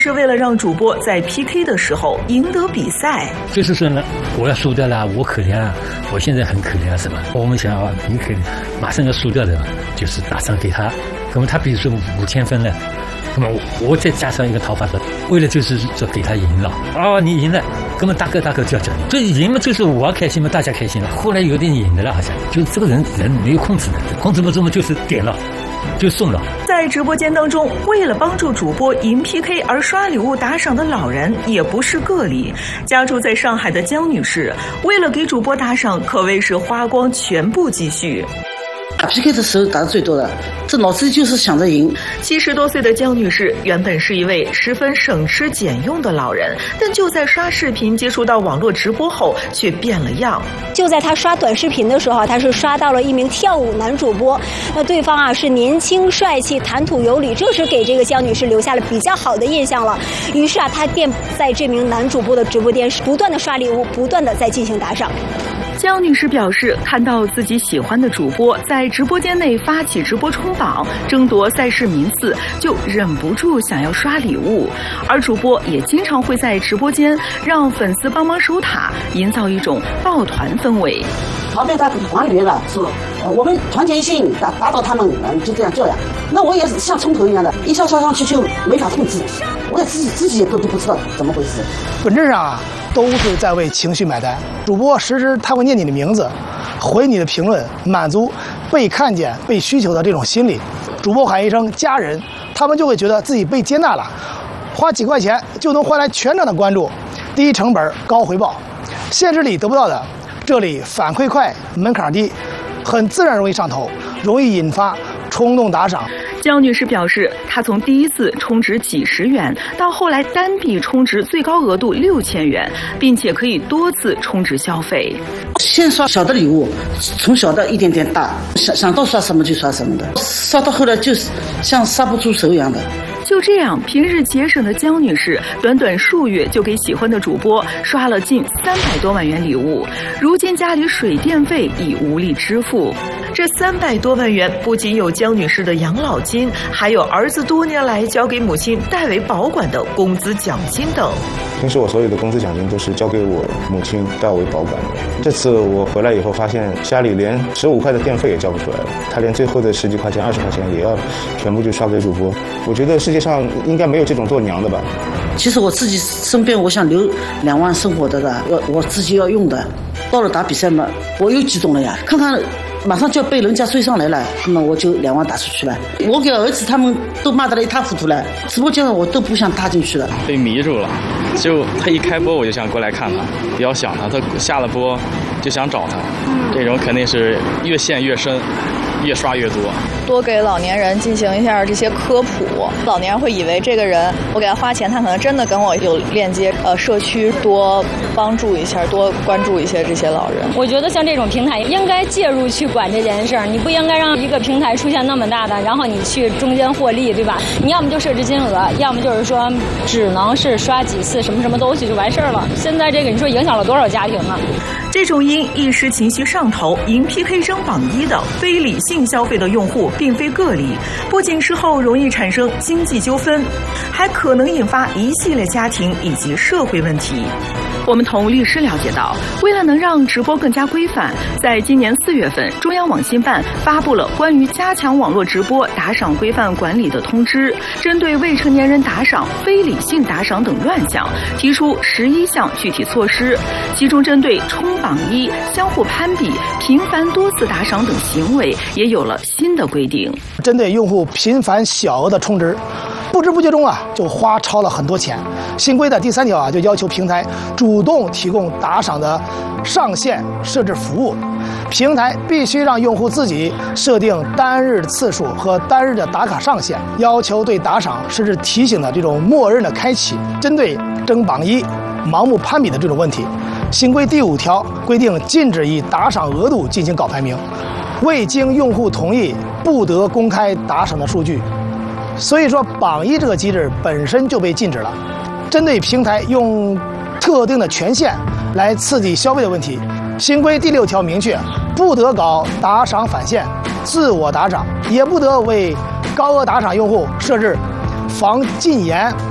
是为了让主播在 PK 的时候赢得比赛。 就是说呢，我要输掉了，我可怜啊，我现在很可怜啊，是吧？我们想啊，你可怜，马上要输掉的，就是打赏给他。那么他比如说5000分了，那么我再加上一个讨伐者，为了就是说给他赢了啊，你赢了，那么大哥就要奖励，所以赢嘛就是我开心嘛，大家开心了。后来有点赢的了，好像就这个人没有控制的，控制不住嘛，就是点了。就送了。 在直播间当中，为了帮助主播赢 PK 而刷礼物打赏的老人也不是个例。家住在上海的江女士，为了给主播打赏，可谓是花光全部积蓄。 打 PK 的时候打的最多的，这脑子里就是想着赢。 70多岁的江女士原本是一位十分省吃俭用的老人，但就在刷视频接触到网络直播后，却变了样。 就在她刷短视频的时候，她是刷到了一名跳舞男主播，那对方啊是年轻帅气、谈吐有礼，这是给这个江女士留下了比较好的印象了。于是啊，她便在这名男主播的直播间不断的刷礼物，不断的在进行打赏。 江女士表示，看到自己喜欢的主播在直播间内发起直播冲榜，争夺赛事名次，就忍不住想要刷礼物。而主播也经常会在直播间让粉丝帮忙守塔，营造一种抱团氛围。 旁边他团里面的说，我们团结一心，打倒他们，就这样。那我也是像冲头一样的，一跳上去就没法控制，我也自己也都不知道怎么回事。 本质上啊，都是在为情绪买单。主播时时他会念你的名字，回你的评论，满足被看见、被需求的这种心理。主播喊一声家人，他们就会觉得自己被接纳了，花几块钱就能换来全场的关注，低成本高回报，现实里得不到的，这里反馈快，门槛低，很自然容易上头，容易引发冲动打赏。 江女士表示，她从第一次充值几十元，到后来单笔充值最高额度6000元，并且可以多次充值消费。 先刷小的礼物，从小的一点点大，想到刷什么就刷什么的，刷到后来就是像刹不住手一样的。 就这样，平日节省的江女士，短短数月就给喜欢的主播刷了近300多万元礼物。如今家里水电费已无力支付，这300多万元不仅有江女士的养老金，还有儿子多年来交给母亲代为保管的工资奖金等。 平时我所有的工资奖金都是交给我母亲代为保管的。这次我回来以后，发现家里连15块的电费也交不出来了，他连最后的10几块钱、20块钱也要全部就刷给主播。我觉得世界上应该没有这种做娘的吧。 其实我自己身边我想留2万生活的我自己要用的。到了打比赛嘛，我又激动了呀，看看马上就要被人家追上来了，那么我就2万打出去了。我给儿子他们都骂得一塌糊涂了，直播间我都不想踏进去了， 被迷住了。就他一开播我就想过来看他，比较想他下了播就想找他，这种肯定是越陷越深，越刷越多。 多给老年人进行一下这些科普，老年人会以为这个人我给他花钱，他可能真的跟我有链接。社区多帮助一下，多关注一些这些老人。 我觉得像这种平台应该介入去管这件事儿，你不应该让一个平台出现那么大的，然后你去中间获利，对吧？你要么就设置金额，要么就是说只能是刷几次什么什么东西就完事儿了。现在这个你说影响了多少家庭啊？ 这种因一时情绪上头赢 PK 争榜1的非理性消费的用户并非个例，不仅事后容易产生经济纠纷，还可能引发一系列家庭以及社会问题。我们同律师了解到，为了能让直播更加规范，在今年4月份，中央网信办发布了关于加强网络直播打赏规范管理的通知，针对未成年人打赏、非理性打赏等乱象，提出11项具体措施，其中针对冲榜1、相互攀比、频繁多次打赏等行为，也有了新的规定。 针对用户频繁小额的充值，不知不觉中啊就花超了很多钱。新规的第3条啊就要求平台主动提供打赏的上限设置服务，平台必须让用户自己设定单日次数和单日的打卡上限，要求对打赏设置提醒的这种默认的开启。针对争榜1、盲目攀比的这种问题，新规第5条规定禁止以打赏额度进行搞排名，未经用户同意不得公开打赏的数据。所以说榜1这个机制本身就被禁止了。针对平台用特定的权限来刺激消费的问题，新规第6条明确，不得搞打赏返现、自我打赏，也不得为高额打赏用户设置防禁言、